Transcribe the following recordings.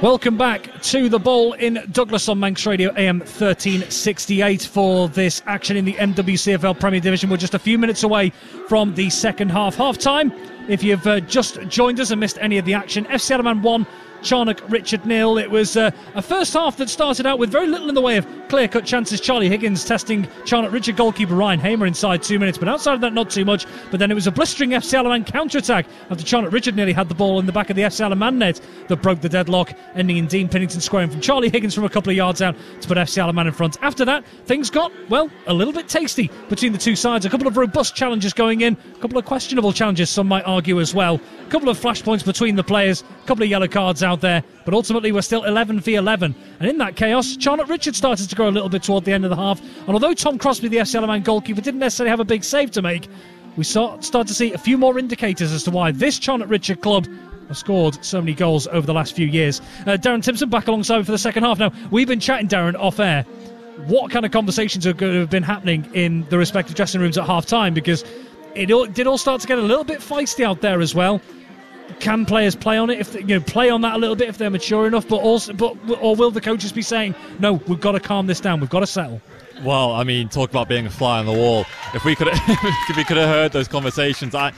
Welcome back to the Bowl in Douglas on Manx Radio AM 1368 for this action in the NWCFL Premier Division. We're just a few minutes away from the second half. Half-time, if you've just joined us and missed any of the action, FC Alaman 1, Charnock Richard 0. It was a first half that started out with very little in the way of clear-cut chances. Charlie Higgins testing Charnock Richard goalkeeper Ryan Hamer inside 2 minutes, but outside of that, not too much. But then it was a blistering FC Alaman counter-attack after Charnock Richard nearly had the ball in the back of the FC Alaman net that broke the deadlock, ending in Dean Pinnington squaring from Charlie Higgins from a couple of yards out to put FC Alaman in front. After that, things got, well, a little bit tasty between the two sides. A couple of robust challenges going in, a couple of questionable challenges, some might argue as well. A couple of flashpoints between the players, a couple of yellow cards out there, but ultimately we're still 11v11. And in that chaos, Charnock Richard started to grow a little bit toward the end of the half. And although Tom Crosby, the FC Alaman goalkeeper, didn't necessarily have a big save to make, we start to see a few more indicators as to why this Charnock Richard club have scored so many goals over the last few years. Darren Timpson back alongside for the second half. Now, we've been chatting, Darren, off air. What kind of conversations are going to have been happening in the respective dressing rooms at half-time? Because it did all start to get a little bit feisty out there as well. Can players play on it? If they, play on that a little bit if they're mature enough, or will the coaches be saying, no, we've got to calm this down, we've got to settle? Well, I mean, talk about being a fly on the wall. If we could have heard those conversations, I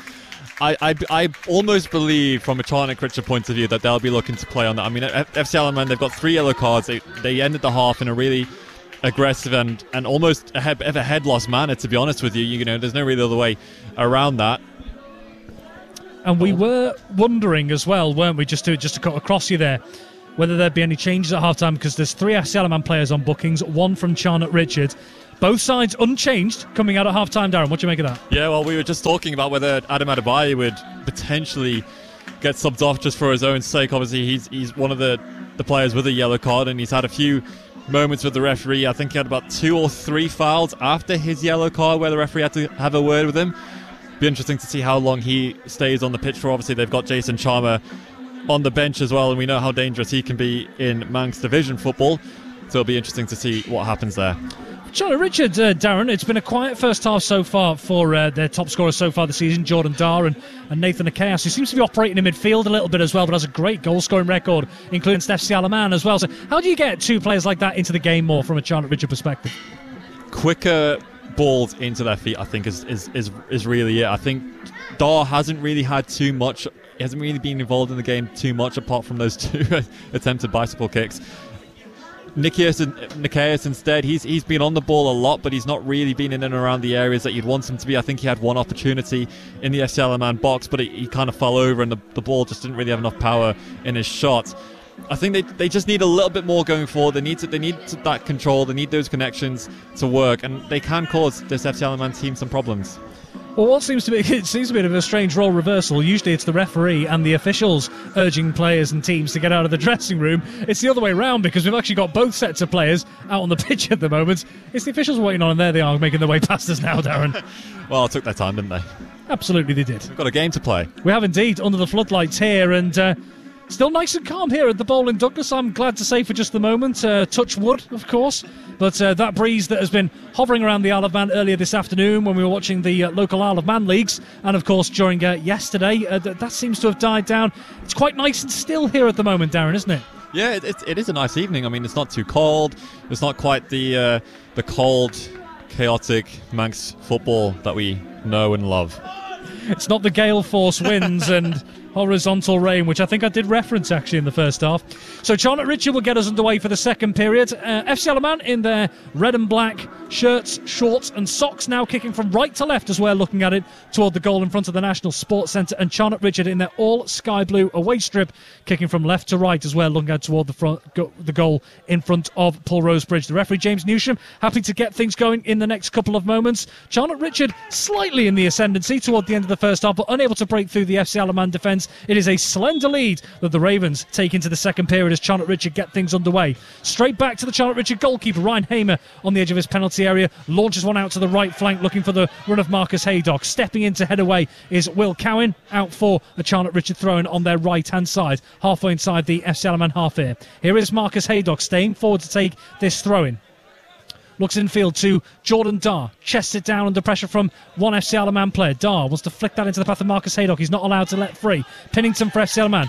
almost believe from a Charnock Richard point of view that they'll be looking to play on that. I mean, at FC Alaman, they've got 3 yellow cards. They ended the half in a really aggressive and almost a head loss manner, to be honest with you. There's no really other way around that. And we were wondering as well, weren't we, just to cut across you there, whether there'd be any changes at half-time, because there's 3 FC Alaman players on bookings, 1 from Charnock Richard. Both sides unchanged coming out at half-time. Darren, what do you make of that? Yeah, well, we were just talking about whether Adam Adebayo would potentially get subbed off just for his own sake. Obviously, he's one of the players with a yellow card, and he's had a few moments with the referee. I think he had about 2 or 3 fouls after his yellow card where the referee had to have a word with him. Be interesting to see how long he stays on the pitch for. Obviously, they've got Jason Charmer on the bench as well, and we know how dangerous he can be in Manx Division football. So it'll be interesting to see what happens there. Charnock Richard, Darren, it's been a quiet first half so far for their top scorers so far this season, Jordan Dar and Nathan Akeas, who seems to be operating in midfield a little bit as well, but has a great goal-scoring record, including FC Alaman as well. So how do you get 2 players like that into the game more from a Charnock Richard perspective? Quicker balls into their feet, I think, is really it. I think Dar hasn't really had too much. He hasn't really been involved in the game too much, apart from those 2 attempted bicycle kicks. Nikias instead, he's been on the ball a lot, but he's not really been in and around the areas that you'd want him to be. I think he had 1 opportunity in the FC Alaman box, but he kind of fell over, and the ball just didn't really have enough power in his shot. I think they just need a little bit more going forward. They need that control. They need those connections to work, and they can cause this FC Alaman team some problems. Well, it seems to be a bit of a strange role reversal. Usually it's the referee and the officials urging players and teams to get out of the dressing room. It's the other way around, because we've actually got both sets of players out on the pitch at the moment. It's the officials waiting on, and there they are making their way past us now, Darren. Well, it took their time, didn't they? Absolutely they did. We've got a game to play. We have indeed, under the floodlights here, and still nice and calm here at the Bowl in Douglas, I'm glad to say, for just the moment. Touch wood, of course. But that breeze that has been hovering around the Isle of Man earlier this afternoon when we were watching the local Isle of Man leagues, and of course during yesterday, that seems to have died down. It's quite nice and still here at the moment, Darren, isn't it? Yeah, it is a nice evening. I mean, it's not too cold. It's not quite the cold, chaotic Manx football that we know and love. It's not the gale force winds and horizontal rain, which I think I did reference actually in the first half. So Charnock Richard will get us underway for the second period. FC Alaman in their red and black shirts, shorts and socks, now kicking from right to left as we're looking at it toward the goal in front of the National Sports Centre, and Charnock Richard in their all sky blue away strip, kicking from left to right as we're looking at toward the goal in front of Paul Rosebridge. The referee James Newsham happy to get things going in the next couple of moments. Charnock Richard slightly in the ascendancy toward the end of the first half, but unable to break through the FC Alaman defence. It is a slender lead that the Ravens take into the second period as Charnock Richard get things underway. Straight back to the Charnock Richard goalkeeper, Ryan Hamer, on the edge of his penalty area, launches one out to the right flank looking for the run of Marcus Haydock. Stepping in to head away is Will Cowan, out for a Charnock Richard throw-in on their right-hand side, halfway inside the FC Alaman half here. Here is Marcus Haydock staying forward to take this throw-in. Looks infield to Jordan Dar. Chests it down under pressure from one FC Alaman player. Dar wants to flick that into the path of Marcus Haydock. He's not allowed to let free. Pinnington for FC Alaman.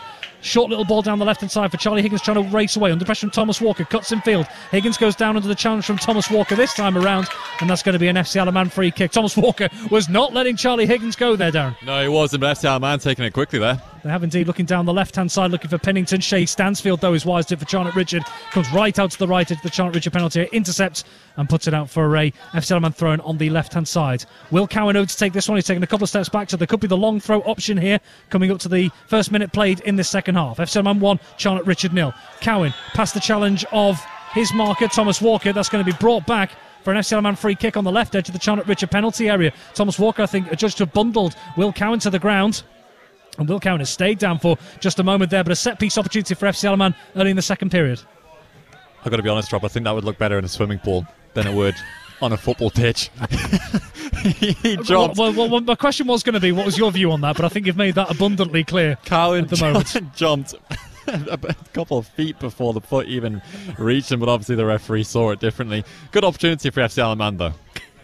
Short little ball down the left-hand side for Charlie Higgins, trying to race away. Under pressure from Thomas Walker, cuts in field. Higgins goes down under the challenge from Thomas Walker this time around, and that's going to be an FC Alaman free kick. Thomas Walker was not letting Charlie Higgins go there, Darren. No, he wasn't, but FC Alaman taking it quickly there. They have indeed, looking down the left-hand side, looking for Pennington. Shea Stansfield, though, is wise to it for Charlotte Richard. Comes right out to the right into the Charlotte Richard penalty area, intercepts and puts it out for a FC Alaman throw-in on the left-hand side. Will Cowan over to take this one. He's taking a couple of steps back, so there could be the long throw option here, coming up to the first minute played in this second half. FC Alaman 1, Charlotte Richard 0. Cowan past the challenge of his marker, Thomas Walker. That's going to be brought back for an FC Alaman free kick on the left edge of the Charlotte Richard penalty area. Thomas Walker, I think, adjudged to have bundled Will Cowan to the ground. And Will Cowan has stayed down for just a moment there, but a set-piece opportunity for FC Alaman early in the second period. I've got to be honest, Rob, I think that would look better in a swimming pool than it would on a football pitch. He jumped. Well, my question was going to be, what was your view on that? But I think you've made that abundantly clear. Cowan at the moment jumped a couple of feet before the foot even reached him, but obviously the referee saw it differently. Good opportunity for FC Alaman, though.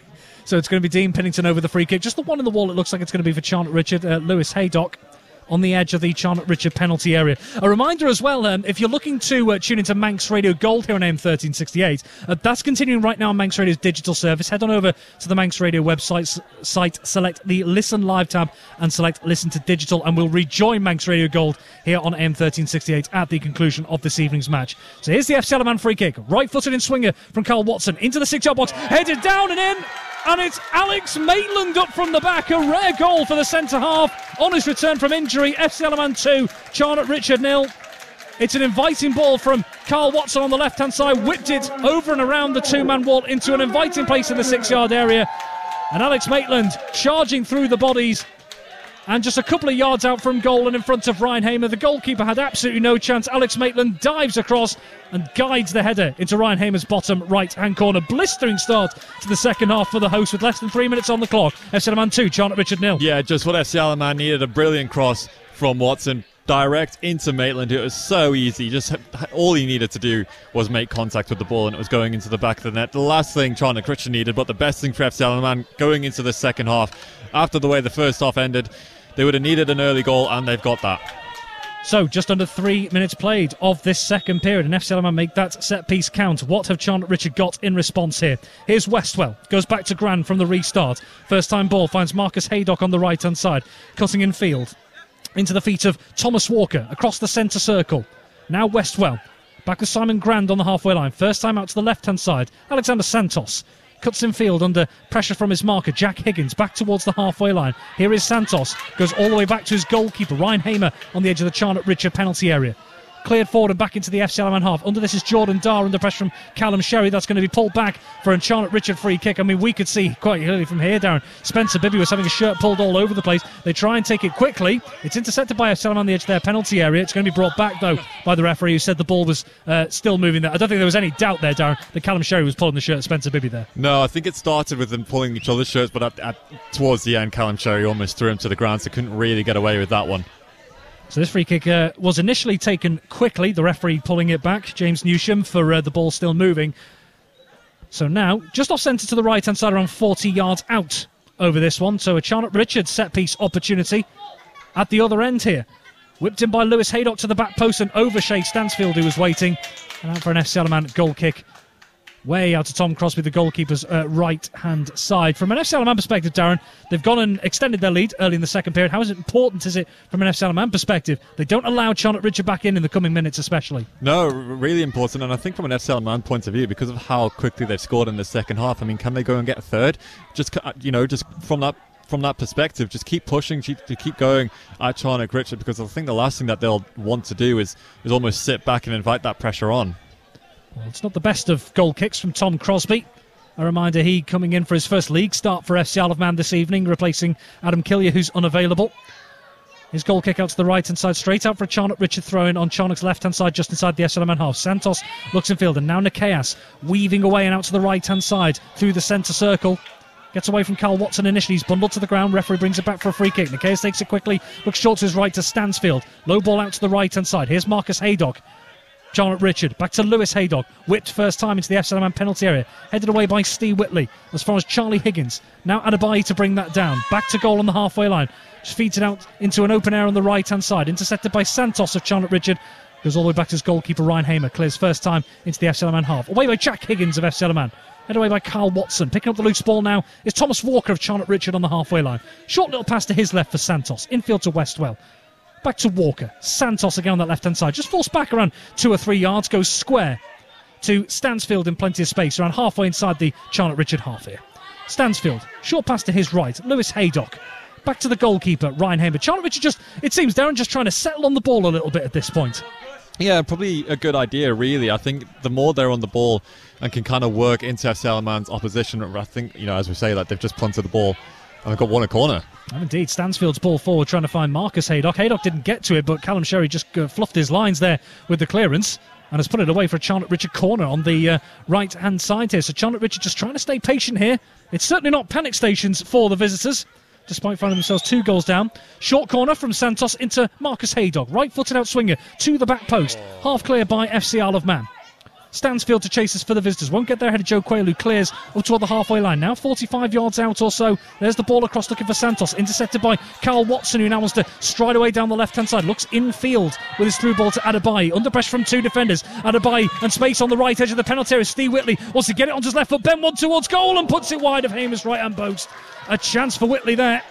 So it's going to be Dean Pennington over the free kick. Just the one in the wall, it looks like it's going to be for Charlotte Richard. Lewis Haydock on the edge of the Charlotte Richard penalty area. A reminder as well, if you're looking to tune into Manx Radio Gold here on AM1368, that's continuing right now on Manx Radio's digital service. Head on over to the Manx Radio website, select the Listen Live tab and select Listen to Digital, and we'll rejoin Manx Radio Gold here on AM1368 at the conclusion of this evening's match. So here's the FC Alaman free kick. Right-footed in swinger from Carl Watson into the 6-yard box, headed down and in. And it's Alex Maitland up from the back. A rare goal for the centre-half on his return from injury. FC Alaman 2, Charlotte Richard 0. It's an inviting ball from Carl Watson on the left-hand side. Whipped it over and around the two-man wall into an inviting place in the 6-yard area. And Alex Maitland charging through the bodies. And just a couple of yards out from goal and in front of Ryan Hamer. The goalkeeper had absolutely no chance. Alex Maitland dives across and guides the header into Ryan Hamer's bottom right-hand corner. Blistering start to the second half for the host with less than 3 minutes on the clock. FC Alaman 2, Charlotte Richard 0. Yeah, just what FC Alaman needed. A brilliant cross from Watson. Direct into Maitland. It was so easy. Just all he needed to do was make contact with the ball, and it was going into the back of the net. The last thing Charlotte Richard needed, but the best thing for FC Alaman going into the second half, after the way the first half ended, they would have needed an early goal, and they've got that. So, just under 3 minutes played of this second period, and FC Alaman make that set-piece count. What have Charlotte Richard got in response here? Here's Westwell. Goes back to Gran from the restart. First-time ball finds Marcus Haydock on the right-hand side. Cutting in field. Into the feet of Thomas Walker. Across the centre circle. Now Westwell. Back with Simon Grand on the halfway line. First time out to the left-hand side. Alexander Santos. Cuts in field under pressure from his marker, Jack Higgins, back towards the halfway line. Here is Santos, goes all the way back to his goalkeeper, Ryan Hamer, on the edge of the Charlotte Richard penalty area. Cleared forward and back into the FC Alaman half. Under this is Jordan Dar under pressure from Callum Sherry. That's going to be pulled back for a Charlotte Richard free kick. I mean, we could see quite clearly from here, Darren. Spencer Bibby was having his shirt pulled all over the place. They try and take it quickly. It's intercepted by FC Alaman on the edge of their penalty area. It's going to be brought back, though, by the referee who said the ball was still moving there. I don't think there was any doubt there, Darren, that Callum Sherry was pulling the shirt of Spencer Bibby there. No, I think it started with them pulling each other's shirts, but towards the end, Callum Sherry almost threw him to the ground, so couldn't really get away with that one. So this free kick was initially taken quickly, the referee pulling it back, James Newsham, for the ball still moving. So now, just off centre to the right-hand side, around 40 yards out over this one. So a Charlotte Richard set-piece opportunity at the other end here. Whipped in by Lewis Haydock to the back post and over Shea Stansfield, who was waiting. And out for an FC Alaman goal kick. Way out to Tom Crosby, the goalkeeper's right-hand side. From an FC Alaman perspective, Darren, they've gone and extended their lead early in the second period. How important is it from an FC Alaman perspective? They don't allow Charlotte Richard back in the coming minutes especially. No, really important. And I think from an FC Alaman point of view, because of how quickly they've scored in the second half, I mean, can they go and get a third? Just from that perspective, just keep pushing, keep going at Charlotte Richard, because I think the last thing that they'll want to do is almost sit back and invite that pressure on. Well, it's not the best of goal kicks from Tom Crosby. A reminder, he coming in for his first league start for FC Alaman this evening, replacing Adam Killier, who's unavailable. His goal kick out to the right-hand side, straight out for a Charlotte Richard throw-in on Charlotte's left-hand side, just inside the FC Alaman half. Santos looks in field, and now Nikias weaving away and out to the right-hand side through the centre circle. Gets away from Carl Watson initially. He's bundled to the ground. Referee brings it back for a free kick. Nikias takes it quickly, looks short to his right to Stansfield. Low ball out to the right-hand side. Here's Marcus Haydock. Charlotte Richard, back to Lewis Haydock, whipped first time into the FC Alaman penalty area, headed away by Steve Whitley, as far as Charlie Higgins. Now Adebayi to bring that down, back to goal on the halfway line. Just feeds it out into an open area on the right-hand side. Intercepted by Santos of Charlotte Richard. Goes all the way back to his goalkeeper, Ryan Hamer. Clears first time into the FC Leman half. Away by Jack Higgins of FC Leman. Head away by Carl Watson. Picking up the loose ball now is Thomas Walker of Charlotte Richard on the halfway line. Short little pass to his left for Santos. Infield to Westwell. Back to Walker. Santos again on that left-hand side. Just forced back around 2 or 3 yards. Goes square to Stansfield in plenty of space. Around halfway inside the Charlotte Richard half here. Stansfield. Short pass to his right. Lewis Haydock. Back to the goalkeeper, Ryan Hamer. Charlotte Richard just, it seems, Darren just trying to settle on the ball a little bit at this point. Yeah, probably a good idea, really. I think the more they're on the ball and can kind of work into FC Leman's opposition, I think, as we say, that they've just punted the ball and they've got one a corner. And indeed, Stansfield's ball forward trying to find Marcus Haydock. Haydock didn't get to it, but Callum Sherry just fluffed his lines there with the clearance and has put it away for a Charlotte Richard corner on the right-hand side here. So Charlotte Richard just trying to stay patient here. It's certainly not panic stations for the visitors, despite finding themselves 2 goals down. Short corner from Santos into Marcus Haydock. Right-footed out swinger to the back post. Half clear by FC Isle of Man. Stansfield to chasers for the visitors. Won't get there ahead of Joe Quayle, who clears up toward the halfway line. Now 45 yards out or so. There's the ball across looking for Santos. Intercepted by Carl Watson, who now wants to stride away down the left-hand side. Looks infield with his through ball to Adebayi. Under pressure from 2 defenders. Adebayi and space on the right edge of the penalty area. Steve Whitley wants to get it onto his left foot. Bend one towards goal and puts it wide of Hamer's right-hand post. A chance for Whitley there.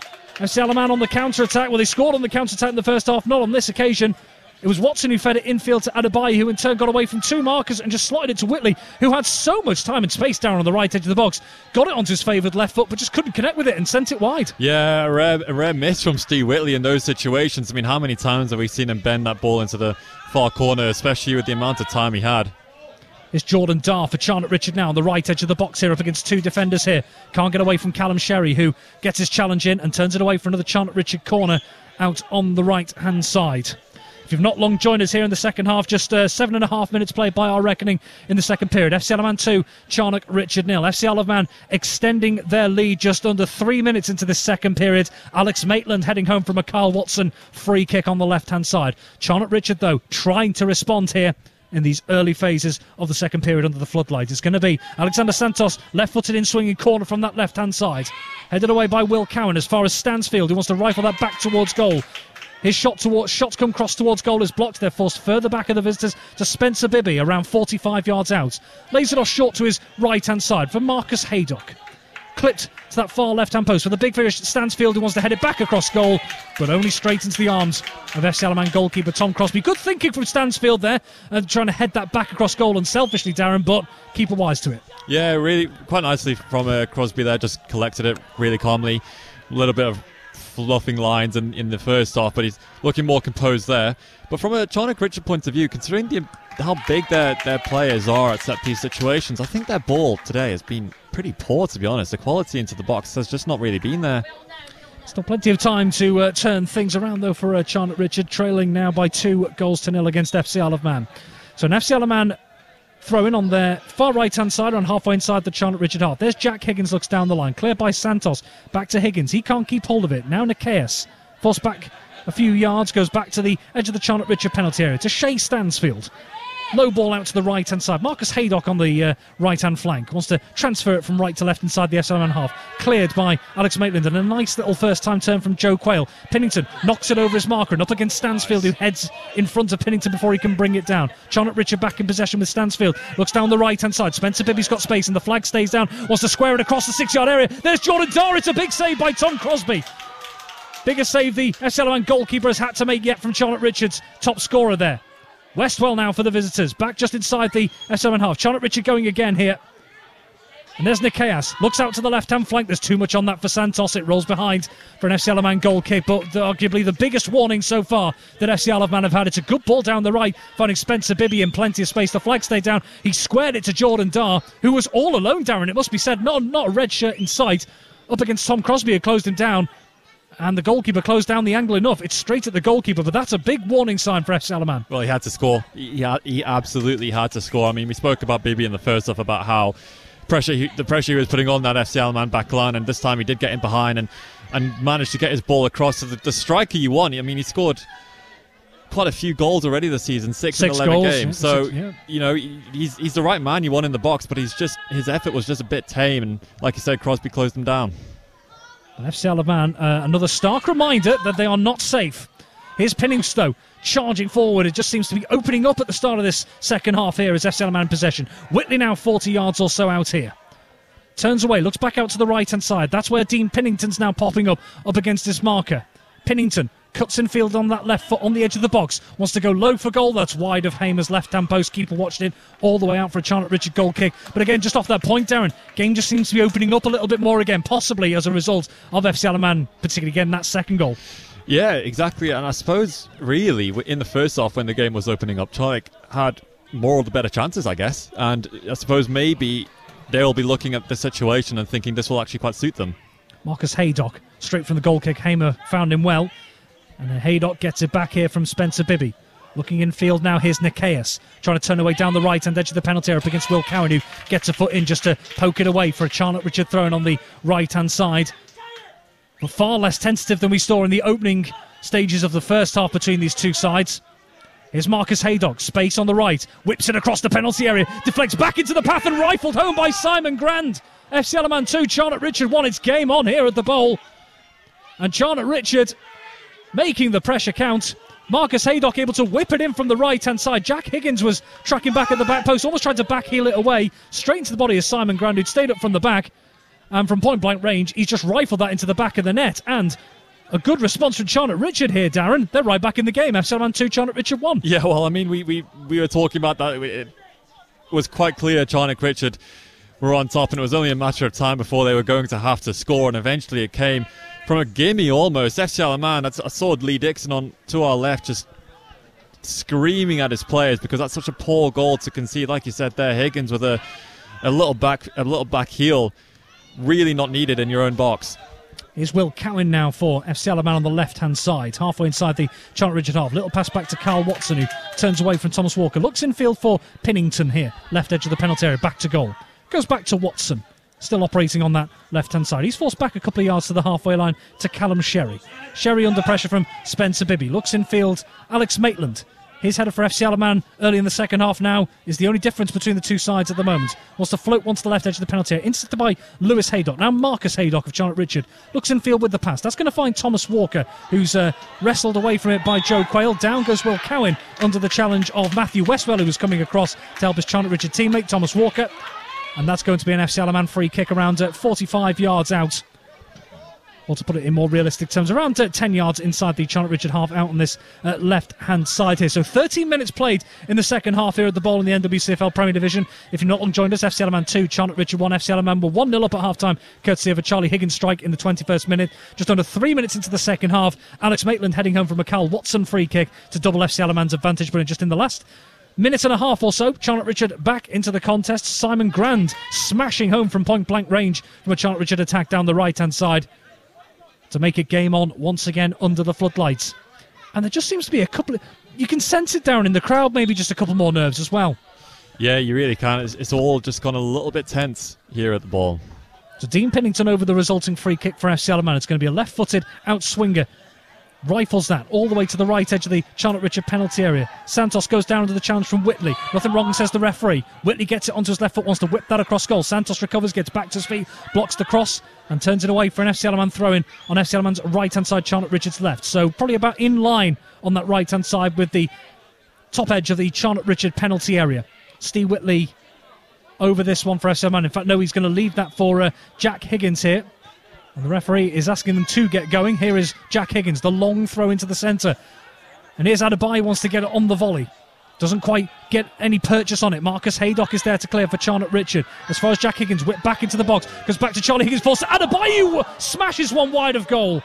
FC Leman on the counter-attack. Well, they scored on the counter-attack in the first half. Not on this occasion. It was Watson who fed it infield to Adebayi, who in turn got away from 2 markers and just slotted it to Whitley, who had so much time and space down on the right edge of the box. Got it onto his favoured left foot, but just couldn't connect with it and sent it wide. Yeah, a rare miss from Steve Whitley in those situations. I mean, how many times have we seen him bend that ball into the far corner, especially with the amount of time he had? It's Jordan Dar for Charlotte Richard now on the right edge of the box here, up against 2 defenders here. Can't get away from Callum Sherry, who gets his challenge in and turns it away for another Charlotte Richard corner out on the right-hand side. If you've not long joined us here in the second half, just 7.5 minutes played by our reckoning in the second period. FC Leman 2, Charnock Richard 0. FC Isle of Man extending their lead just under 3 minutes into the second period. Alex Maitland heading home from a Carl Watson free kick on the left-hand side. Charnock Richard, though, trying to respond here in these early phases of the second period under the floodlight. It's going to be Alexander Santos, left-footed in swinging corner from that left-hand side. Headed away by Will Cowan as far as Stansfield, who wants to rifle that back towards goal. His shots come cross towards goal is blocked. They're forced further back of the visitors to Spencer Bibby, around 45 yards out. Lays it off short to his right-hand side for Marcus Haydock. Clipped to that far left-hand post for the big figure Stansfield, who wants to head it back across goal, but only straight into the arms of FC Leman goalkeeper Tom Crosby. Good thinking from Stansfield there, trying to head that back across goal unselfishly, Darren, but keeper wise to it. Yeah, really quite nicely from Crosby there, just collected it really calmly. A little bit of fluffing lines in the first half, but he's looking more composed there. But from a Charnock Richard point of view, considering how big their players are at set-piece situations, I think their ball today has been pretty poor, to be honest. The quality into the box has just not really been there. Still plenty of time to turn things around, though, for Charnock Richard, trailing now by 2-0 against FC Isle of Man. So an FC Isle of Man throw-in on their far right-hand side, on halfway inside the Charnock Richard half. There's Jack Higgins, looks down the line. Cleared by Santos. Back to Higgins. He can't keep hold of it. Now Nicaeus. Forced back a few yards. Goes back to the edge of the Charnock Richard penalty area. To Shea Stansfield. Low ball out to the right-hand side. Marcus Haydock on the right-hand flank. Wants to transfer it from right to left inside the SLM half. Cleared by Alex Maitland. And a nice little first-time turn from Joe Quayle. Pinnington knocks it over his marker and up against Stansfield, who heads in front of Pinnington before he can bring it down. Charnock Richard back in possession with Stansfield. Looks down the right-hand side. Spencer Bibby's got space and the flag stays down. Wants to square it across the 6-yard area. There's Jordan Dar. It's a big save by Tom Crosby. Biggest save the SLM goalkeeper has had to make yet from Charnock Richard's top scorer there. Westwell now for the visitors. Back just inside the SLM half. Charnock Richard going again here. And there's Nicaeus. Looks out to the left-hand flank. There's too much on that for Santos. It rolls behind for an FC Isle of Man goal kick. But arguably the biggest warning so far that FC Isle of Man have had. It's a good ball down the right, finding Spencer Bibby in plenty of space. The flag stayed down. He squared it to Jordan Dar, who was all alone, Darren. It must be said, not a red shirt in sight. Up against Tom Crosby, who closed him down. And the goalkeeper closed down the angle enough. It's straight at the goalkeeper, but that's a big warning sign for FC Isle of Man. Well, he had to score. He absolutely had to score. I mean, we spoke about Bibby in the first half about how the pressure he was putting on that FC Isle of Man back line, and this time he did get in behind and managed to get his ball across to the striker you want. I mean, he scored quite a few goals already this season, 6 in 11 goals, games. So, yeah. you know, he's the right man you want in the box, but his effort was just a bit tame, and like you said, Crosby closed him down. And FC Alaman, another stark reminder that they are not safe. Here's Penningstow charging forward. It just seems to be opening up at the start of this second half here as FC Alaman in possession. Whitley now 40 yards or so out here. Turns away, looks back out to the right-hand side. That's where Dean Pinnington's now popping up against this marker. Pinnington cuts in field on that left foot on the edge of the box. Wants to go low for goal. That's wide of Hamer's left-hand post. Keeper watched it all the way out for a Charlotte Richard goal kick. But again, just off that point, Darren, game just seems to be opening up a little bit more again, possibly as a result of FC Alaman, particularly getting that second goal. Yeah, exactly. And I suppose, really, in the first half when the game was opening up, Charlotte had more of the better chances, I guess. And I suppose maybe they'll be looking at the situation and thinking this will actually quite suit them. Marcus Haydock, straight from the goal kick. Hamer found him well. And then Haydock gets it back here from Spencer Bibby. Looking infield now, here's Nicaeus, trying to turn away down the right-hand edge of the penalty area up against Will Cowan, who gets a foot in just to poke it away for a Charlotte Richard throw-in on the right-hand side. But far less tentative than we saw in the opening stages of the first half between these two sides. Here's Marcus Haydock, space on the right, whips it across the penalty area, deflects back into the path and rifled home by Simon Grand. FC Alaman 2, Charlotte Richard 1. It's game on here at the Bowl. And Charlotte Richard making the pressure count. Marcus Haydock able to whip it in from the right-hand side. Jack Higgins was tracking back at the back post, almost tried to backheel it away. Straight into the body of Simon Grand, who'd stayed up from the back. And from point-blank range, he's just rifled that into the back of the net. And a good response from Charlotte Richard here, Darren. They're right back in the game. FC Alaman 2, Charlotte Richard 1. Yeah, well, I mean, we were talking about that. It was quite clear Charlotte Richard were on top, and it was only a matter of time before they were going to have to score, and eventually it came from a gimme almost. FC Alaman, I saw Lee Dixon on to our left just screaming at his players because that's such a poor goal to concede. Like you said there, Higgins with a little back heel, really not needed in your own box. Here's Will Cowan now for FC Alaman on the left-hand side, halfway inside the Charlotte Richard half. Little pass back to Carl Watson, who turns away from Thomas Walker. Looks infield for Pinnington here, left edge of the penalty area, back to goal. Goes back to Watson, still operating on that left-hand side. He's forced back a couple of yards to the halfway line to Callum Sherry. Sherry under pressure from Spencer Bibby. Looks infield, Alex Maitland. His header for FC Alaman early in the second half now is the only difference between the two sides at the moment. Wants to float one to the left edge of the penalty area. Intercepted by Lewis Haydock. Now Marcus Haydock of Charlotte Richard looks infield with the pass. That's going to find Thomas Walker, who's wrestled away from it by Joe Quayle. Down goes Will Cowan under the challenge of Matthew Westwell, who was coming across to help his Charlotte Richard teammate, Thomas Walker. And that's going to be an FC Alaman free kick around 45 yards out. Or to put it in more realistic terms, around 10 yards inside the Charlotte Richard half out on this left-hand side here. So 13 minutes played in the second half here at the Bowl in the NWCFL Premier Division. If you're not long joined us, FC Alaman 2, Charlotte Richard 1. FC Alaman were 1-0 up at half-time, courtesy of a Charlie Higgins strike in the 21st minute. Just under 3 minutes into the second half, Alex Maitland heading home from a Carl Watson free kick to double FC Alaman's advantage, but just in the last minute and a half or so, Charlotte Richard back into the contest. Simon Grand smashing home from point-blank range from a Charlotte Richard attack down the right-hand side to make it game on once again under the floodlights. And there just seems to be a couple of... You can sense it down in the crowd, maybe just a couple more nerves as well. Yeah, you really can. It's all just gone a little bit tense here at the Ball. So Dean Pennington over the resulting free kick for FC Alaman. It's going to be a left-footed out-swinger. Rifles that all the way to the right edge of the Charlotte Richard penalty area. Santos goes down to the challenge from Whitley. Nothing wrong, says the referee. Whitley gets it onto his left foot, wants to whip that across goal. Santos recovers, gets back to his feet, blocks the cross and turns it away for an FC Alaman throw-in on FC Alaman's right-hand side, Charlotte Richard's left. So probably about in line on that right-hand side with the top edge of the Charlotte Richard penalty area. Steve Whitley over this one for FC Alaman. In fact, no, he's going to leave that for Jack Higgins here. And the referee is asking them to get going. Here is Jack Higgins, the long throw into the centre. And here's Adebayo, wants to get it on the volley. Doesn't quite get any purchase on it. Marcus Haydock is there to clear for Charlotte Richard. As far as Jack Higgins, whipped back into the box. Goes back to Charlie Higgins, forced Adebayo smashes one wide of goal.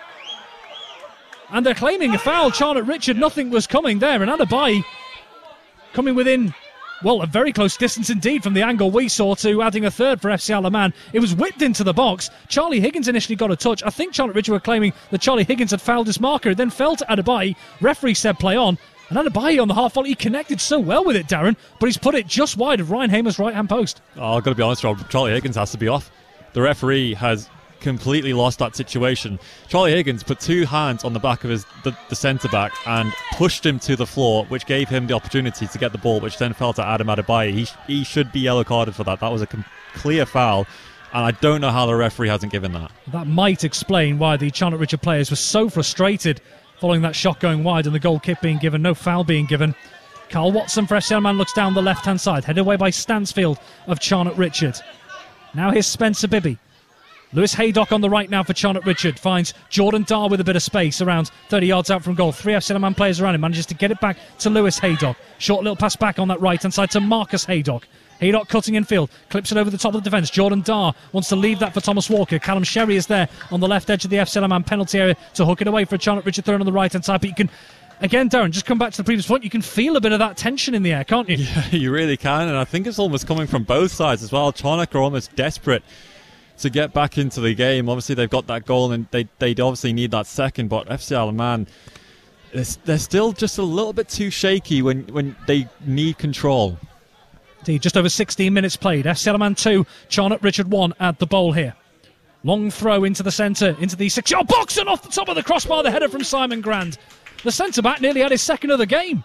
And they're claiming a foul. Charlotte Richard, nothing was coming there. And Adebayo coming within... well, a very close distance indeed from the angle we saw to adding a third for FC Alaman. It was whipped into the box. Charlie Higgins initially got a touch. I think Charlotte Richard were claiming that Charlie Higgins had fouled his marker. It then fell to Adebayo. Referee said play on. And Adebayo on the half volley, he connected so well with it, Darren, but he's put it just wide of Ryan Hamer's right-hand post. Oh, I've got to be honest, Rob. Charlie Higgins has to be off. The referee has completely lost that situation. Charlie Higgins put two hands on the back of the centre-back and pushed him to the floor, which gave him the opportunity to get the ball, which then fell to Adam Adebayo. He should be yellow-carded for that. That was a clear foul. And I don't know how the referee hasn't given that. That might explain why the Charlotte Richard players were so frustrated following that shot going wide and the goal kick being given, no foul being given. Carl Watson for FC Isle of Man looks down the left-hand side, headed away by Stansfield of Charlotte Richard. Now here's Spencer Bibby. Lewis Haydock on the right now for Charlotte Richard. Finds Jordan Dar with a bit of space around 30 yards out from goal. 3 FC Isle of Man players around him. Manages to get it back to Lewis Haydock. Short little pass back on that right-hand side to Marcus Haydock. Haydock cutting in field. Clips it over the top of the defence. Jordan Dar wants to leave that for Thomas Walker. Callum Sherry is there on the left edge of the FC Isle of Man penalty area to hook it away for Charlotte Richard thrown on the right-hand side. But you can... Again, Darren, just come back to the previous point. You can feel a bit of that tension in the air, can't you? Yeah, you really can. And I think it's almost coming from both sides as well. Charnock are almost desperate to get back into the game. Obviously, they've got that goal and they obviously need that second. But FC Isle of Man, they're still just a little bit too shaky when they need control. Indeed, just over 16 minutes played. FC Isle of Man 2, Charnock Richard 1 at the bowl here. Long throw into the centre, into the 6-yard box and off the top of the crossbar, the header from Simon Grand. The centre-back nearly had his second of the game.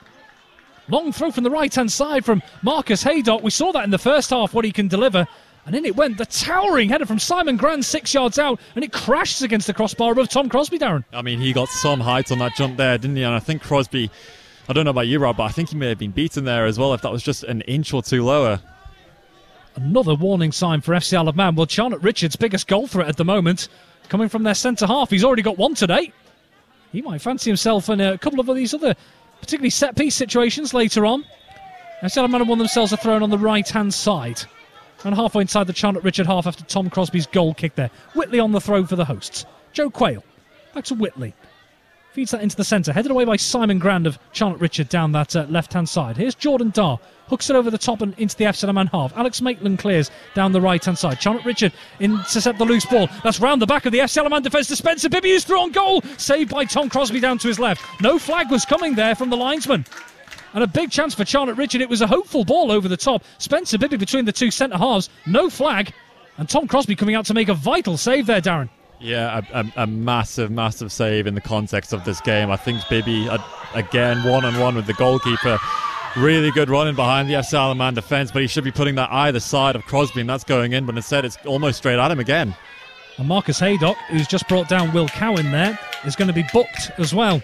Long throw from the right-hand side from Marcus Haydock. We saw that in the first half, what he can deliver. And in it went, the towering header from Simon Grand, 6 yards out, and it crashes against the crossbar above Tom Crosby, Darren. I mean, he got some height on that jump there, didn't he? And I think Crosby, I don't know about you, Rob, but I think he may have been beaten there as well if that was just an inch or two lower. Another warning sign for FC Isle of Man. Well, Charlotte Richard's biggest goal threat at the moment, coming from their centre-half. He's already got one today. He might fancy himself in a couple of these other, particularly set-piece situations later on. FC Isle of Man have won themselves a throw on the right-hand side. And halfway inside the Charlotte Richard half after Tom Crosby's goal kick there. Whitley on the throw for the hosts. Joe Quayle. Back to Whitley. Feeds that into the centre. Headed away by Simon Grand of Charlotte Richard down that left-hand side. Here's Jordan Dar. Hooks it over the top and into the FC Isle of Man half. Alex Maitland clears down the right-hand side. Charlotte Richard intercept the loose ball. That's round the back of the FC Isle of Man defence to Spencer Bibby, who's through on goal. Saved by Tom Crosby down to his left. No flag was coming there from the linesman. And a big chance for Charlotte Richard. It was a hopeful ball over the top. Spencer Bibby between the two centre-halves. No flag. And Tom Crosby coming out to make a vital save there, Darren. Yeah, a massive, massive save in the context of this game. I think Bibby, again, one-on-one with the goalkeeper. Really good running behind the FC Isle of Man defence, but he should be putting that either side of Crosby, and that's going in, but instead it's almost straight at him again. And Marcus Haydock, who's just brought down Will Cowan there, is going to be booked as well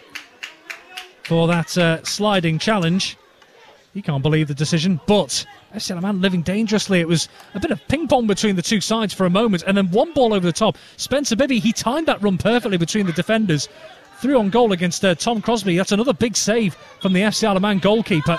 for that sliding challenge. He can't believe the decision, but FC Isle of Man living dangerously. It was a bit of ping-pong between the two sides for a moment, and then one ball over the top. Spencer Bibby, he timed that run perfectly between the defenders. Through on goal against Tom Crosby. That's another big save from the FC Isle of Man goalkeeper.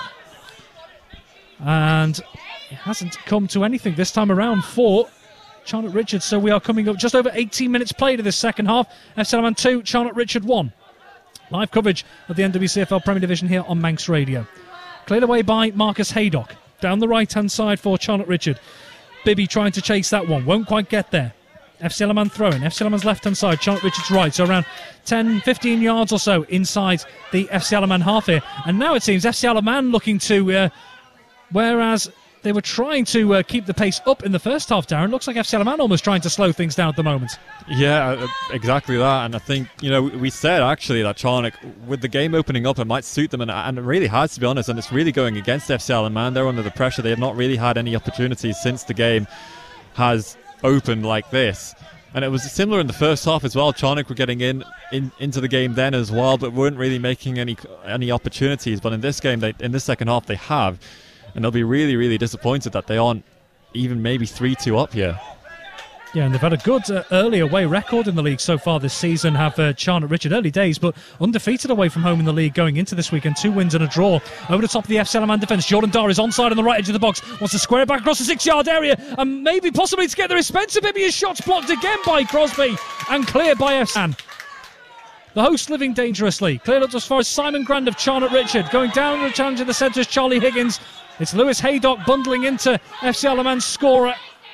And it hasn't come to anything this time around for Charlotte Richard. So we are coming up just over 18 minutes played of this second half. FC Isle of Man 2, Charlotte Richard 1. Live coverage of the NWCFL Premier Division here on Manx Radio. Cleared away by Marcus Haydock. Down the right-hand side for Charlotte Richard. Bibby trying to chase that one. Won't quite get there. FC Isle of Man throwing. FC Isle of Man's left-hand side. Charlotte Richard's right. So around 10, 15 yards or so inside the FC Isle of Man half here. And now it seems FC Isle of Man looking to... whereas they were trying to keep the pace up in the first half, Darren. Looks like FC Isle of Man almost trying to slow things down at the moment. Yeah, exactly that. And I think, we said actually that Charnock, with the game opening up, it might suit them. And it really has, to be honest. And it's really going against FC Isle of Man. They're under the pressure. They have not really had any opportunities since the game has opened like this. And it was similar in the first half as well. Charnock were getting into the game then as well, but weren't really making any opportunities. But in this game, in this second half, they have. And they'll be really, really disappointed that they aren't even maybe 3-2 up here. Yeah, and they've had a good early away record in the league so far this season, have Charlotte Richard. Early days, but undefeated away from home in the league going into this weekend. 2 wins and a draw. Over the top of the FC Isle of Man defence, Jordan Dar is onside on the right edge of the box. Wants to square it back across the 6-yard area, and maybe possibly to get there is Spencer Bibby. His shot's blocked again by Crosby, and cleared by FC Isle. The host living dangerously. Cleared up as far as Simon Grand of Charlotte Richard. Going down the challenge in the centre is Charlie Higgins. It's Lewis Haydock bundling into FC Isle of Man's scorer.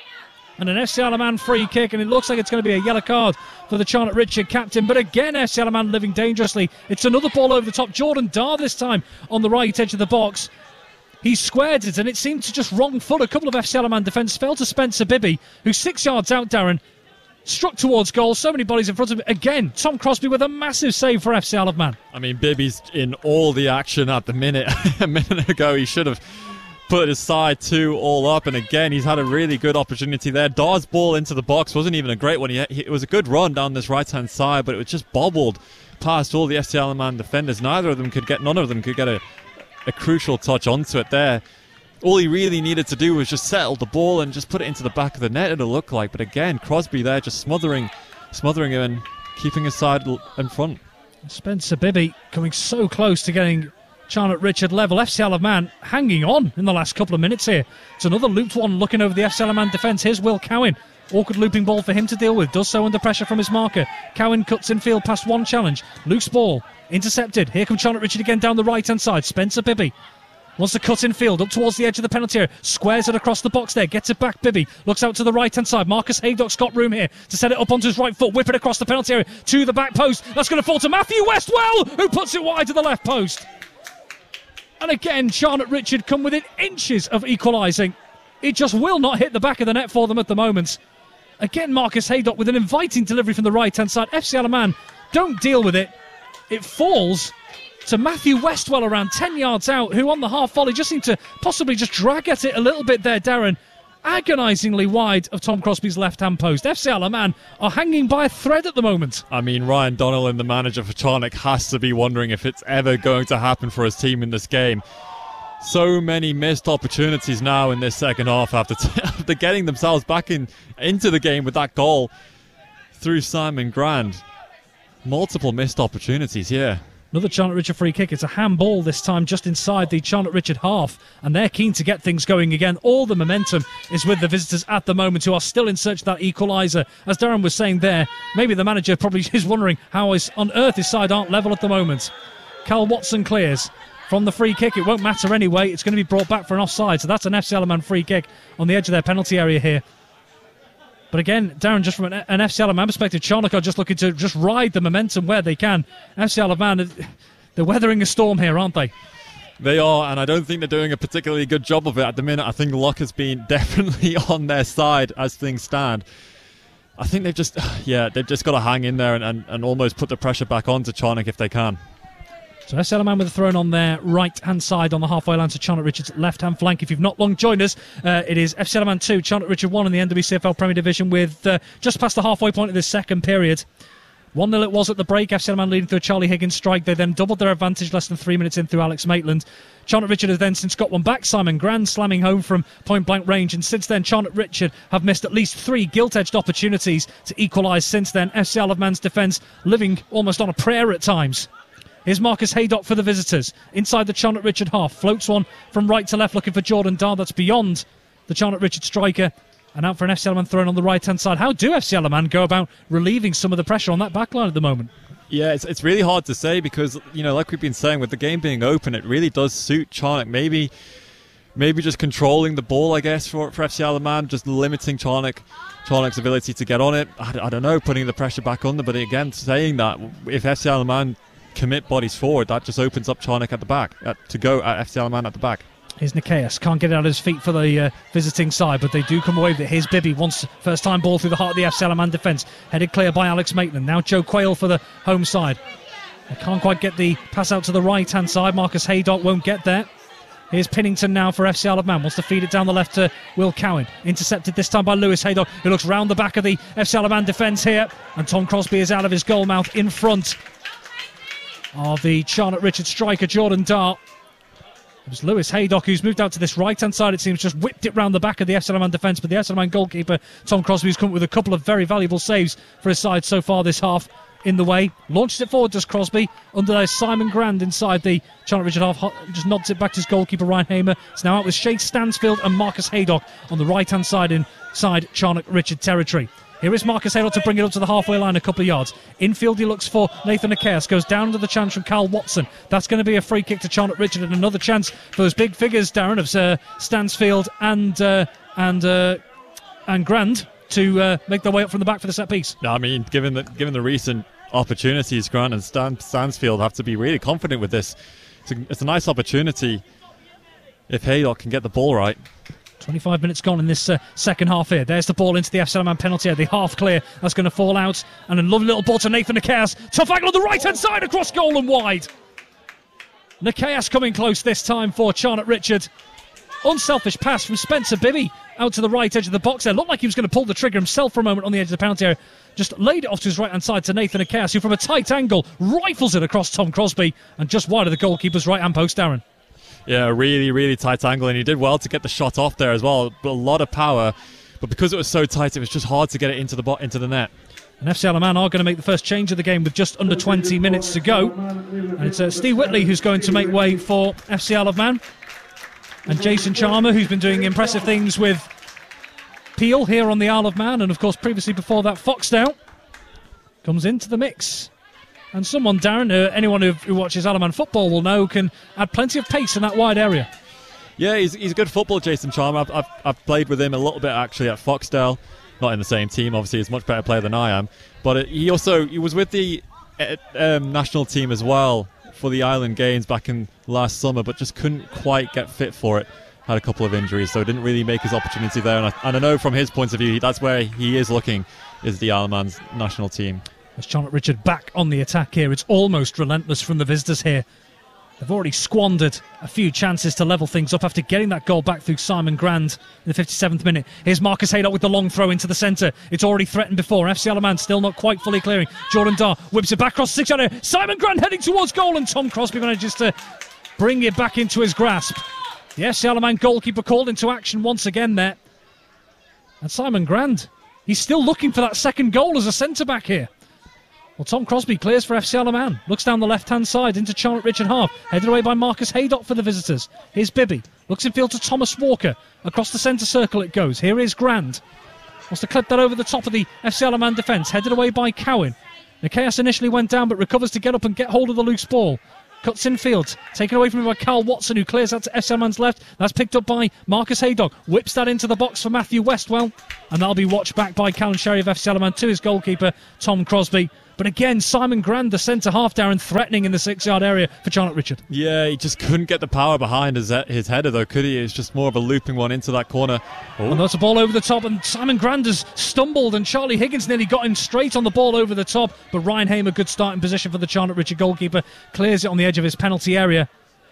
And an FC Isle of Man free kick, and it looks like it's going to be a yellow card for the Charlotte Richard captain. But again, FC Isle of Man living dangerously. It's another ball over the top. Jordan Dar this time on the right edge of the box. He squared it, and it seemed to just wrong foot a couple of FC Isle of Man defence. Fell to Spencer Bibby, who's 6 yards out, Darren. Struck towards goal. So many bodies in front of him. Again, Tom Crosby with a massive save for FC Isle of Man. I mean, Bibby's in all the action at the minute. A minute ago, he should have put his side 2 all up, and again, he's had a really good opportunity there. Dar's ball into the box wasn't even a great one. It was a good run down this right-hand side, but it was just bobbled past all the FC Alaman defenders. None of them could get a crucial touch onto it there. All he really needed to do was just settle the ball and just put it into the back of the net, it'll look like. But again, Crosby there just smothering him and keeping his side in front. Spencer Bibby coming so close to getting Charlotte Richard level. FC Alaman hanging on in the last couple of minutes here. It's another looped one looking over the FC Alaman defence. Here's Will Cowan. Awkward looping ball for him to deal with. Does so under pressure from his marker. Cowan cuts in field past one challenge. Loose ball. Intercepted. Here comes Charlotte Richard again down the right-hand side. Spencer Bibby wants to cut in field up towards the edge of the penalty area. Squares it across the box there. Gets it back. Bibby looks out to the right-hand side. Marcus Haydock's got room here to set it up onto his right foot. Whip it across the penalty area to the back post. That's going to fall to Matthew Westwell, who puts it wide to the left post. And again, Charlotte Richard come within inches of equalising. It just will not hit the back of the net for them at the moment. Again, Marcus Haydock with an inviting delivery from the right-hand side. FC Alaman don't deal with it. It falls to Matthew Westwell around 10 yards out, who on the half volley just seemed to possibly just drag at it a little bit there, Darren. Agonisingly wide of Tom Crosby's left-hand post. FC Alaman are hanging by a thread at the moment. I mean, Ryan Donnellan, the manager for Charnock, has to be wondering if it's ever going to happen for his team in this game. So many missed opportunities now in this second half after getting themselves back into the game with that goal through Simon Grand. Multiple missed opportunities here. Another Charlotte Richard free kick. It's a handball this time just inside the Charlotte Richard half, and they're keen to get things going again. All the momentum is with the visitors at the moment, who are still in search of that equaliser. As Darren was saying there, maybe the manager probably is wondering how on earth his side aren't level at the moment. Cal Watson clears from the free kick. It won't matter anyway. It's going to be brought back for an offside, so that's an FC Alaman free kick on the edge of their penalty area here. But again, Darren, just from an FC Alaman perspective, Charnock are just looking to just ride the momentum where they can. FC Alaman, they're weathering a storm here, aren't they? They are, and I don't think they're doing a particularly good job of it at the minute. I think luck has been definitely on their side as things stand. I think they've just got to hang in there and almost put the pressure back onto Charnock if they can. So FC Alaman with a throw on their right-hand side on the halfway line to Charlotte Richard's left-hand flank. If you've not long joined us, it is FC Alaman 2, Charlotte Richard 1 in the NWCFL Premier Division with just past the halfway point of this second period. 1-0 it was at the break. FC Alaman leading through a Charlie Higgins strike. They then doubled their advantage less than 3 minutes in through Alex Maitland. Charlotte Richard has then since got one back. Simon Grand slamming home from point-blank range. And since then, Charlotte Richard have missed at least 3 gilt-edged opportunities to equalise since then. FC Alaman's defence living almost on a prayer at times. Here's Marcus Haydock for the visitors. Inside the Charlotte Richard half. Floats one from right to left looking for Jordan Dahl. That's beyond the Charlotte Richard striker. And out for an FC Alaman thrown on the right-hand side. How do FC Alaman go about relieving some of the pressure on that backline at the moment? Yeah, it's really hard to say because, like we've been saying, with the game being open, it really does suit Charnock. Maybe just controlling the ball, I guess, for FC Alaman, just limiting Charnock's ability to get on it. I don't know, putting the pressure back under. But again, saying that, if FC Alaman commit bodies forward, that just opens up Charnock at the back, to go at FC Alaman at the back. Here's Nikias, can't get it out of his feet for the visiting side, but they do come away with it. Here's Bibby, once first time ball through the heart of the FC Alaman defence, headed clear by Alex Maitland. Now Joe Quayle for the home side. They can't quite get the pass out to the right hand side. Marcus Haydock won't get there. Here's Pinnington now for FC Alaman, wants to feed it down the left to Will Cowan. Intercepted this time by Lewis Haydock, who looks round the back of the FC Alaman defence here, and Tom Crosby is out of his goal mouth in front of the Charlotte Richard striker Jordan Dart. It was Lewis Haydock who's moved out to this right-hand side, it seems, just whipped it round the back of the FC Alaman defence, but the FC Alaman goalkeeper Tom Crosby has come up with a couple of very valuable saves for his side so far this half in the way. Launches it forward, does Crosby, under there Simon Grand inside the Charlotte Richard half, just nods it back to his goalkeeper Ryan Hamer. It's now out with Shay Stansfield and Marcus Haydock on the right-hand side inside Charlotte Richard territory. Here is Marcus Haydock to bring it up to the halfway line a couple of yards. Infield he looks for Nathan Nikias. Goes down to the chance from Cal Watson. That's going to be a free kick to Charlotte Richard, and another chance for those big figures, Darren, of Stansfield and Grand to make their way up from the back for the set piece. I mean, given the recent opportunities, Grant and Stansfield have to be really confident with this. It's a nice opportunity if Haydock can get the ball right. 25 minutes gone in this second half here. There's the ball into the FC Alaman penalty area. The half clear. That's going to fall out. And a lovely little ball to Nathan Nikias. Tough angle on the right-hand side across goal and wide. Nikias coming close this time for Charlotte Richard. unselfish pass from Spencer Bibby out to the right edge of the box there. Looked like he was going to pull the trigger himself for a moment on the edge of the penalty area. Just laid it off to his right-hand side to Nathan Akeas, who from a tight angle rifles it across Tom Crosby and just wide of the goalkeeper's right-hand post, Darren. Yeah, really, really tight angle, and he did well to get the shot off there as well. But a lot of power, but because it was so tight, it was just hard to get it into the net. And FC Isle of Man are going to make the first change of the game with just under 20 minutes to go. And it's Steve Whitley who's going to make way for FC Isle of Man. And Jason Charmer, who's been doing impressive things with Peel here on the Isle of Man, and of course previously before that Foxdale, comes into the mix. And someone, Darren, anyone who watches Isle of Man football will know, can add plenty of pace in that wide area. Yeah, he's a good football, Jason Charmer. I've played with him a little bit actually at Foxdale. Not in the same team, obviously. He's a much better player than I am. But he was with the national team as well for the Island Games back in last summer, but just couldn't quite get fit for it. Had a couple of injuries, so didn't really make his opportunity there. And I know from his point of view, that's where he is looking, is the Isle of Man's national team. As Charlotte Richard back on the attack here, it's almost relentless from the visitors here. They've already squandered a few chances to level things up after getting that goal back through Simon Grand in the 57th minute. Here's Marcus Haydock with the long throw into the centre. It's already threatened before. FC Isle of Man still not quite fully clearing. Jordan Dar whips it back across the 6-yard area. Simon Grand heading towards goal, and Tom Crosby manages to bring it back into his grasp. The FC Isle of Man goalkeeper called into action once again there. And Simon Grand, he's still looking for that second goal as a centre-back here. Well, Tom Crosby clears for FC Isle of Man. Looks down the left-hand side into Charlotte Richard half. Headed away by Marcus Haydock for the visitors. Here's Bibby. Looks in field to Thomas Walker. Across the centre circle it goes. Here is Grand. Wants to clip that over the top of the FC Isle of Man defence. Headed away by Cowan. Nikias initially went down but recovers to get up and get hold of the loose ball. Cuts in field. Taken away from him by Carl Watson, who clears that to FC Isle of Man's left. That's picked up by Marcus Haydock. Whips that into the box for Matthew Westwell. And that'll be watched back by Callum Sherry of FC Isle of Man to his goalkeeper, Tom Crosby. But again, Simon Grand, the centre-half, Darren, threatening in the 6-yard area for Charlotte Richard. Yeah, he just couldn't get the power behind his header, though, could he? It's just more of a looping one into that corner. Oh. And that's a ball over the top, and Simon Grand has stumbled, and Charlie Higgins nearly got him straight on the ball over the top. But Ryan Hamer, good starting position for the Charlotte Richard goalkeeper, clears it on the edge of his penalty area.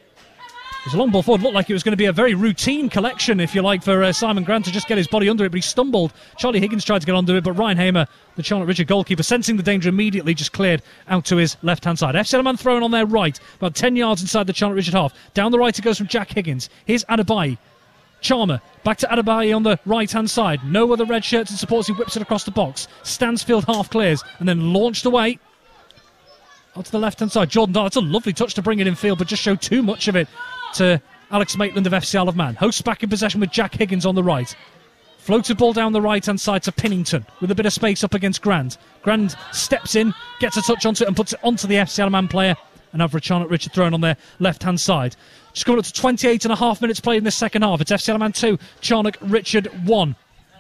His long ball forward looked like it was going to be a very routine collection, if you like, for Simon Grant to just get his body under it, but he stumbled. Charlie Higgins tried to get under it, but Ryan Hamer, the Charlotte Richard goalkeeper, sensing the danger immediately, just cleared out to his left-hand side. FC Isle of Man thrown on their right, about 10 yards inside the Charlotte Richard half. Down the right it goes from Jack Higgins. Here's Adebayi. Charmer, back to Adebayi on the right-hand side. No other red shirts and supports. He whips it across the box. Stansfield half clears, and then launched away out to the left-hand side. Jordan Dar, that's a lovely touch to bring it in field, but just showed too much of it to Alex Maitland of FC Isle of Man. Hosts back in possession with Jack Higgins on the right. Floated ball down the right-hand side to Pinnington with a bit of space up against Grand. Grand steps in, gets a touch onto it and puts it onto the FC Isle of Man player. And over Charlotte Richard thrown on their left-hand side. Just coming up to 28 and a half minutes played in this second half. It's FC Isle of Man 2, Charlotte Richard 1.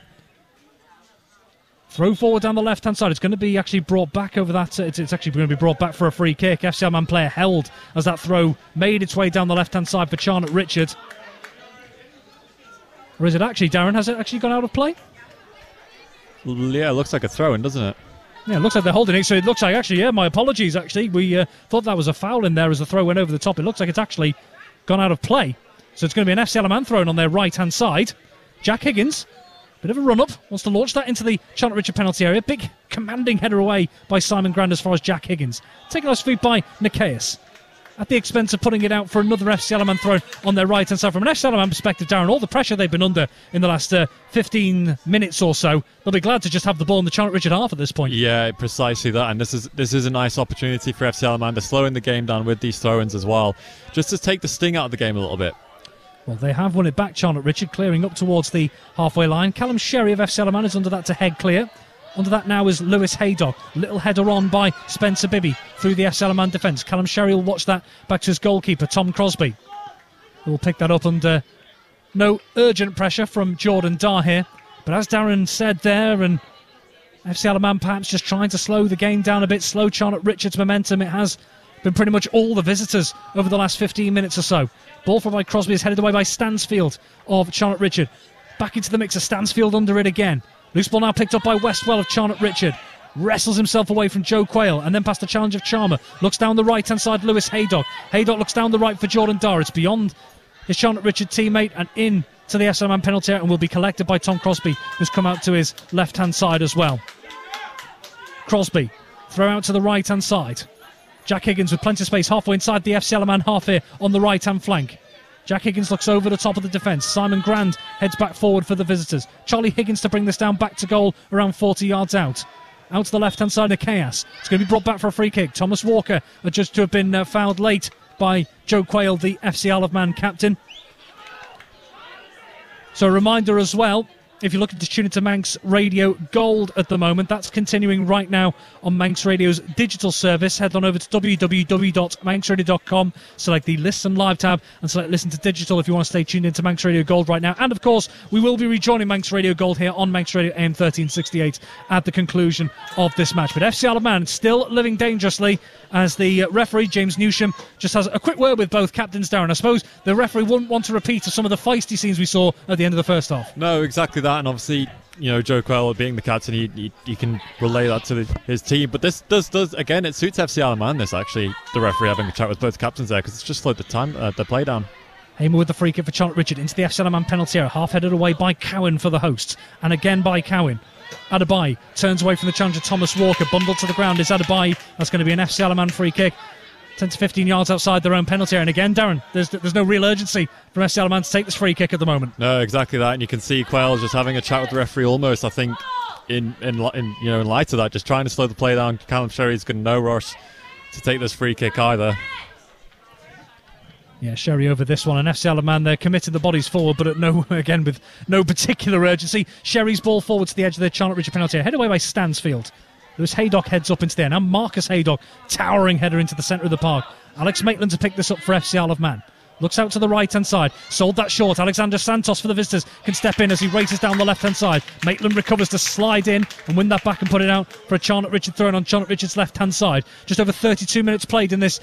Throw forward down the left-hand side. It's going to be actually brought back over that. It's actually going to be brought back for a free kick. FC Isle of Man player held as that throw made its way down the left-hand side for Charlotte Richard. Or is it actually, Darren, has it actually gone out of play? Yeah, it looks like a throw-in, doesn't it? Yeah, it looks like they're holding it. So it looks like, actually, yeah, my apologies, actually. We thought that was a foul in there as the throw went over the top. It looks like it's actually gone out of play. So it's going to be an FC Isle of Man throw-in on their right-hand side. Jack Higgins. Bit of a run-up, wants to launch that into the Charlotte Richard penalty area. Big commanding header away by Simon Grand as far as Jack Higgins. Taken off his feet by Nikias. At the expense of putting it out for another FC Isle of Man throw on their right-hand side. From an FC Isle of Man perspective, Darren, all the pressure they've been under in the last 15 minutes or so, they'll be glad to just have the ball in the Charlotte Richard half at this point. Yeah, precisely that. And this is a nice opportunity for FC Isle of Man to slowing the game down with these throw-ins as well. Just to take the sting out of the game a little bit. Well, they have won it back, Charlotte Richard, clearing up towards the halfway line. Callum Sherry of FC Isle of Man is under that to head clear. Under that now is Lewis Haydock. Little header on by Spencer Bibby through the FC Isle of Man defence. Callum Sherry will watch that back to his goalkeeper, Tom Crosby, who will pick that up under no urgent pressure from Jordan Dar here. But as Darren said there, and FC Isle of Man perhaps just trying to slow the game down a bit, slow Charlotte Richard's momentum. It has been pretty much all the visitors over the last 15 minutes or so. Ball from by Crosby is headed away by Stansfield of Charlotte Richard. Back into the mix of Stansfield under it again. Loose ball now picked up by Westwell of Charlotte Richard. Wrestles himself away from Joe Quayle and then past the challenge of Charmer. Looks down the right-hand side, Lewis Haydock. Haydock looks down the right for Jordan Dar. It's beyond his Charlotte Richard teammate and in to the FCL man penalty area and will be collected by Tom Crosby, who's come out to his left-hand side as well. Crosby, throw out to the right-hand side. Jack Higgins with plenty of space halfway inside the FCL man half here on the right-hand flank. Jack Higgins looks over the top of the defence. Simon Grand heads back forward for the visitors. Charlie Higgins to bring this down back to goal around 40 yards out. Out to the left-hand side of Chaos. It's going to be brought back for a free kick. Thomas Walker adjudged to have been fouled late by Joe Quayle, the FC Isle of Man captain. So a reminder as well, if you're looking to tune into Manx Radio Gold at the moment, that's continuing right now on Manx Radio's digital service. Head on over to www.manxradio.com, select the Listen Live tab, and select Listen to Digital if you want to stay tuned into Manx Radio Gold right now. And of course, we will be rejoining Manx Radio Gold here on Manx Radio AM 1368 at the conclusion of this match. But FC Isle of Man still living dangerously as the referee, James Newsham, just has a quick word with both captains, Darren. I suppose the referee wouldn't want to repeat some of the feisty scenes we saw at the end of the first half. No, exactly that. And obviously, Joe Quayle being the captain, he can relay that to his team. But this does again, it suits FC Isle of Man, this actually, the referee having a chat with both captains there, because it's just slowed the play down. Hamer with the free kick for Charlotte Richard into the FC Isle of Man penalty area, half-headed away by Cowan for the hosts. And again by Cowan. Adebayi turns away from the challenger Thomas Walker, bundled to the ground is Adebayi. That's going to be an FC Isle of Man free kick. 10 to 15 yards outside their own penalty area. And again, Darren, there's no real urgency from FC Isle of Man to take this free kick at the moment. No, exactly that. And you can see Quayle just having a chat with the referee almost, I think, in light of that, just trying to slow the play down. Callum Sherry's got no rush to take this free kick either. Yeah, Sherry over this one. And FC Isle of Man, they're committing the bodies forward, but with no particular urgency. Sherry's ball forward to the edge of the Charlotte Richard penalty area, head away by Stansfield. Lewis Haydock heads up into there. Now Marcus Haydock, towering header into the centre of the park. Alex Maitland to pick this up for FC Isle of Man. Looks out to the right-hand side. Sold that short. Alexander Santos for the visitors can step in as he races down the left-hand side. Maitland recovers to slide in and win that back and put it out for a Charlotte Richard throw on Charlotte Richard's left-hand side. Just over 32 minutes played in this